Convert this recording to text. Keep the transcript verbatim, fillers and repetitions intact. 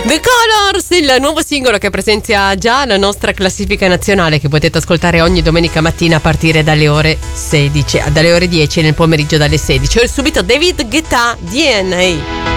The Colors, il nuovo singolo che presenta già la nostra classifica nazionale, che potete ascoltare ogni domenica mattina a partire dalle ore sedici, dalle ore dieci nel pomeriggio dalle sedici. E subito David Guetta, D N A.